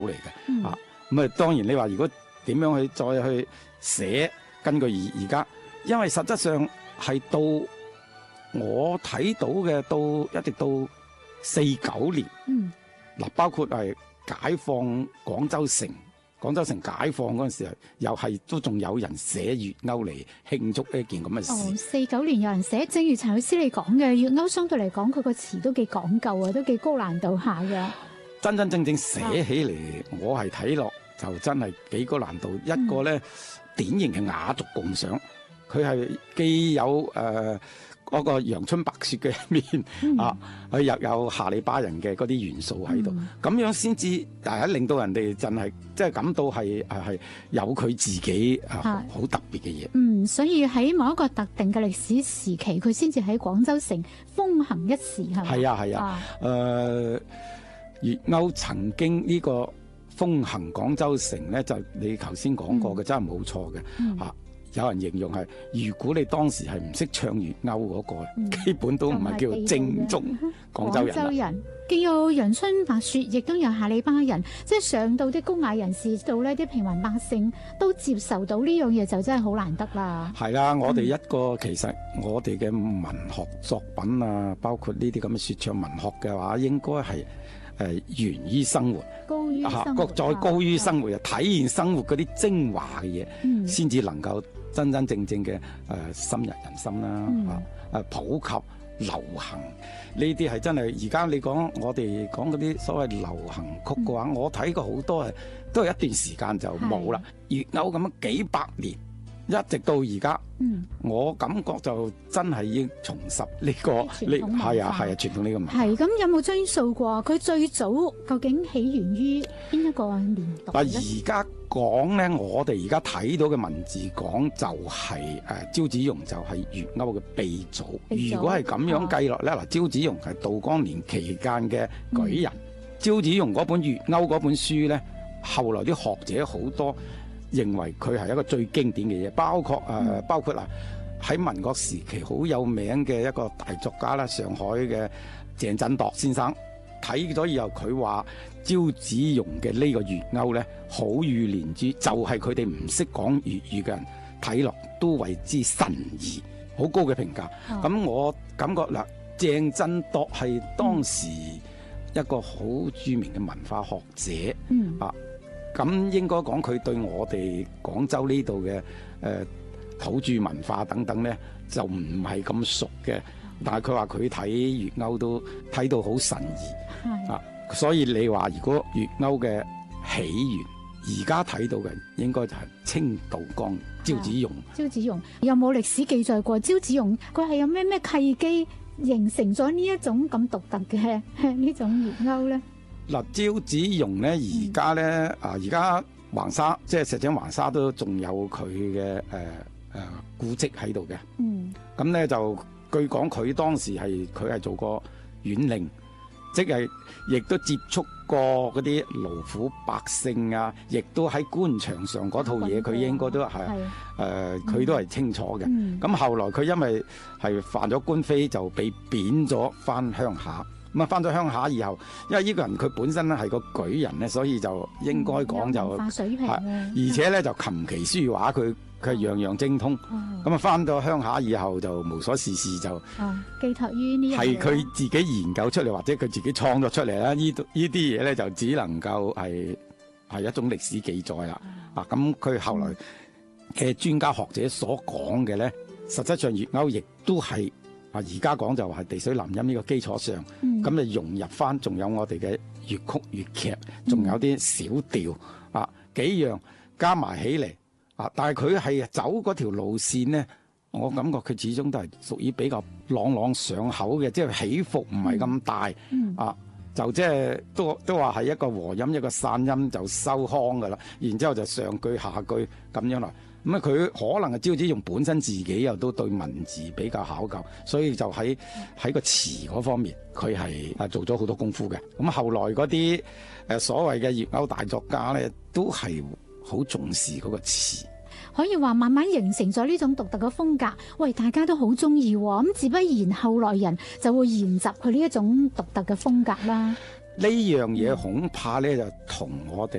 嚟嘅。咁啊，當然你話如果點樣去再去寫，根據而家，因為實質上係到我睇到嘅，到一直到49年，嗱，包括係解放廣州城。廣州城解放嗰陣時候，又係都仲有人寫粵謳嚟慶祝一件咁嘅事。 49年有人寫，正如陳老師你講嘅，粵謳相對嚟講，佢個詞都幾講究啊，都幾高難度下嘅。 真真正正寫起嚟，我係睇落就真係幾高難度。一個咧典型嘅雅俗共賞，佢係既有嗰個陽春白雪嘅一面啊，佢又有下里巴人嘅嗰啲元素喺度，咁樣先至令到人哋真係即係感到係有佢自己好特別嘅嘢。 所以喺某一個特定嘅歷史時期，佢先至喺廣州城風行一時，係咪？ 係啊，粵謳曾經呢個風行廣州城咧，就你頭先講過嘅，真係冇錯嘅。有人形容係，如果你當時係唔識唱粵謳嗰個，基本都唔係叫做正宗廣州人。 既有陽春白雪，亦都有下里巴人，即係上到啲高雅人士到呢啲平民百姓都接受到呢樣嘢，就真係好難得啦。 係啦，我哋一個其實我哋嘅文學作品啊，包括呢啲咁嘅說唱文學嘅話，應該係源於生活， 高於生活， 再高於生活，體現生活嗰啲精華嘅嘢，先至能夠真真正正嘅深入人心啦。普及流行呢啲係真係，而家你講我哋講嗰啲所謂流行曲嘅話，我睇過好多都係一段時間就冇啦。粵謳咁樣幾百年，一直到而家，我感覺就真係已經重拾呢個係啊傳統呢個文化。 係咁，有冇追溯過佢最早究竟起源於邊一個年代咧？ 而家講咧，我哋而家睇到嘅文字講就係招子榕就係粵謳嘅鼻祖。如果係咁樣計落咧，嗱，招子榕係道光年期間嘅舉人。招子榕嗰本粵謳嗰本書咧，後來啲學者好多認為佢係一個最經典嘅嘢，包括嗱喺民國時期好有名嘅一個大作家啦，上海嘅鄭振鐸先生睇咗以後，佢話招子榕嘅呢個粵謳咧，好語連珠，就係佢哋唔識講粵語嘅人睇落都為之神異，好高嘅評價。咁我感覺嗱，鄭振鐸係當時一個好著名嘅文化學者，咁應該講佢對我哋廣州呢度嘅土著文化等等咧，就唔係咁熟嘅。但係佢話佢睇粵謳都睇到好神異，所以你話如果粵謳嘅起源，而家睇到嘅應該就係清道江招子榕。 招子榕有冇歷史記載過？招子榕佢係有咩契機形成咗呢一種咁獨特嘅呢種粵謳咧？ 嗱，招子榕咧，而家咧而家橫沙即係石井橫沙都仲有佢嘅古蹟喺度嘅。咁咧就據講佢當時佢係做過縣令，即係亦都接觸過嗰啲勞苦百姓啊，亦都喺官場上嗰套嘢，佢應該都係佢都係清楚嘅。咁後來佢因為係犯咗官非，就被貶咗翻鄉下。咁啊，翻咗鄉下以後，因為呢個人佢本身咧係個舉人咧，所以就應該講就文化水平， 而且咧就琴棋書畫佢係樣樣精通。咁啊，翻到鄉下以後就無所事事，就寄託於呢樣嘢， 係佢自己研究出嚟，或者佢自己創作出嚟啦。呢啲嘢咧就只能夠係一種歷史記載啦。咁佢後來嘅專家學者所講嘅咧，實質上粵謳亦都係而家講就係地水南音呢個基礎上，咁就融入翻，仲有我哋嘅粵曲粵劇，仲有啲小調幾樣加埋起嚟但係佢係走嗰條路線呢，我感覺佢始終都係屬於比較朗朗上口嘅，即係起伏唔係咁大就即係都話係一個和音一個散音就收腔噶啦，然之後就上句下句咁樣啦。咁佢可能係招子榕本身自己又都對文字比較考究，所以就喺個詞嗰方面，佢係做咗好多功夫嘅。咁後來嗰啲所謂嘅粵謳大作家咧，都係好重視嗰個詞。 可以話慢慢形成咗呢種獨特嘅風格，喂，大家都好中意喎。咁自不然後來人就會沿襲佢呢一種獨特嘅風格啦。 呢樣嘢恐怕咧就同我哋